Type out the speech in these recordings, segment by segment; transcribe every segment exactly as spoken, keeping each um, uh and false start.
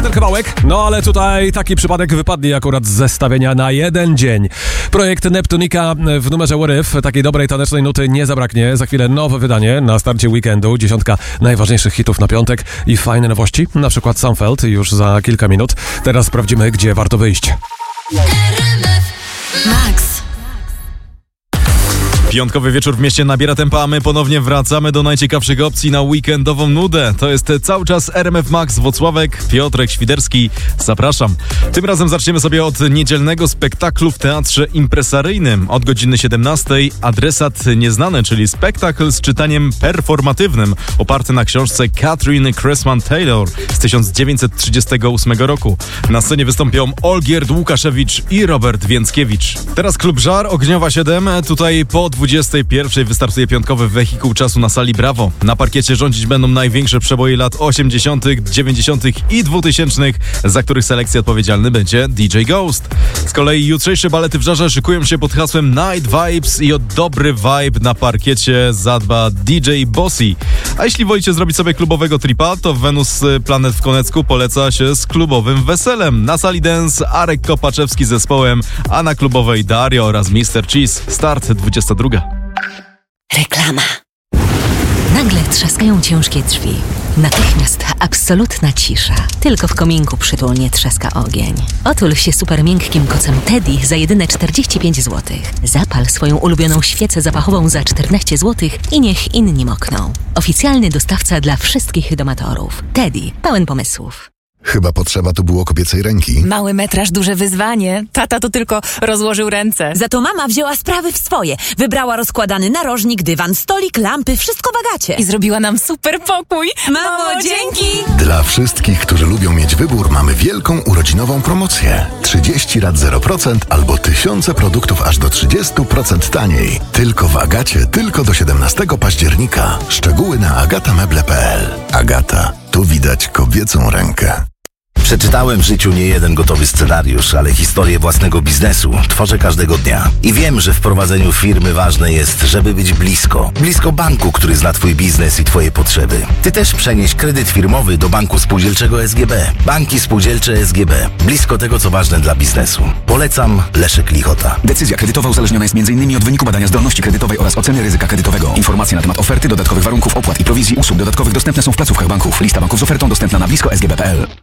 Ten kawałek, no ale tutaj taki przypadek wypadnie akurat z zestawienia na jeden dzień. Projekt Neptunika w numerze What If, takiej dobrej tanecznej nuty nie zabraknie. Za chwilę nowe wydanie na starcie weekendu, dziesiątka najważniejszych hitów na piątek i fajne nowości, na przykład Sunfeld już za kilka minut. Teraz sprawdzimy, gdzie warto wyjść. Max. Piątkowy wieczór w mieście nabiera tempa, a my ponownie wracamy do najciekawszych opcji na weekendową nudę. To jest cały czas R M F Max Włocławek, Piotrek Świderski. Zapraszam. Tym razem zaczniemy sobie od niedzielnego spektaklu w Teatrze Impresaryjnym. Od godziny siedemnastej Adresat Nieznany, czyli spektakl z czytaniem performatywnym, oparty na książce Kathryn Cressman Taylor z tysiąc dziewięćset trzydziestego ósmego roku. Na scenie wystąpią Olgierd Łukaszewicz i Robert Więckiewicz. Teraz Klub Żar, Ogniowa siedem. Tutaj po dwudziestej pierwszej wystartuje piątkowy wehikuł czasu na sali Brawo. Na parkiecie rządzić będą największe przeboje lat osiemdziesiątych, dziewięćdziesiątych i dwutysięcznych, za których selekcję odpowiedzialny będzie D J Ghost. Z kolei jutrzejsze balety w Żarze szykują się pod hasłem Night Vibes i o dobry vibe na parkiecie zadba D J Bossy. A jeśli wolicie zrobić sobie klubowego tripa, to Wenus Planet w Konecku poleca się z klubowym weselem. Na sali dance Arek Kopaczewski z zespołem, a na klubowej Dario oraz mister Cheese. Start dwudziesta druga. Reklama. Nagle trzaskają ciężkie drzwi. Natychmiast absolutna cisza. Tylko w kominku przytulnie trzaska ogień. Otul się super miękkim kocem Teddy za jedyne czterdzieści pięć złotych. Zapal swoją ulubioną świecę zapachową za czternaście złotych i niech inni mokną. Oficjalny dostawca dla wszystkich domatorów. Teddy, pełen pomysłów. Chyba potrzeba tu było kobiecej ręki. Mały metraż, duże wyzwanie. Tata to tylko rozłożył ręce. Za to mama wzięła sprawy w swoje. Wybrała rozkładany narożnik, dywan, stolik, lampy, wszystko w Agacie. I zrobiła nam super pokój. Mamo, dzięki! Dla wszystkich, którzy lubią mieć wybór, mamy wielką urodzinową promocję. trzydzieści rat zero procent albo tysiące produktów aż do trzydzieści procent taniej. Tylko w Agacie, tylko do siedemnastego października. Szczegóły na agatameuble kropka p l. Agata. Tu widać kobiecą rękę. Przeczytałem w życiu nie jeden gotowy scenariusz, ale historię własnego biznesu tworzę każdego dnia. I wiem, że w prowadzeniu firmy ważne jest, żeby być blisko. Blisko banku, który zna Twój biznes i Twoje potrzeby. Ty też przenieś kredyt firmowy do Banku Spółdzielczego S G B. Banki Spółdzielcze S G B. Blisko tego, co ważne dla biznesu. Polecam Leszek Lichota. Decyzja kredytowa uzależniona jest między innymi od wyniku badania zdolności kredytowej oraz oceny ryzyka kredytowego. Informacje na temat oferty, dodatkowych warunków, opłat i prowizji usług dodatkowych dostępne są w placówkach banków. Lista banków z ofertą dostępna na blisko s g b kropka p l.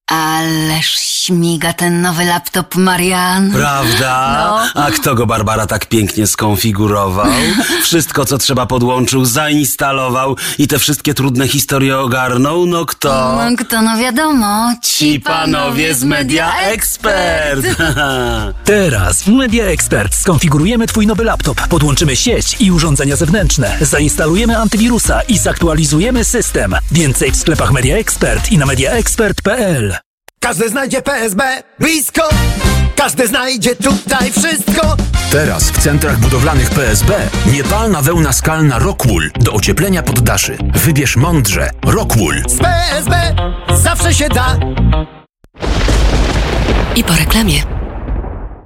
Ależ śmiga ten nowy laptop, Marian. Prawda? No. A kto go, Barbara, tak pięknie skonfigurował? Wszystko, co trzeba, podłączył, zainstalował i te wszystkie trudne historie ogarnął? No kto? No kto, no wiadomo. Ci panowie z Media Expert. Teraz w Media Expert skonfigurujemy Twój nowy laptop, podłączymy sieć i urządzenia zewnętrzne, zainstalujemy antywirusa i zaktualizujemy system. Więcej w sklepach Media Expert i na media expert kropka p l. Każdy znajdzie P S B blisko, każdy znajdzie tutaj wszystko. Teraz w centrach budowlanych P S B niepalna wełna skalna Rockwool do ocieplenia poddaszy. Wybierz mądrze. Rockwool. Z P S B zawsze się da. I po reklamie.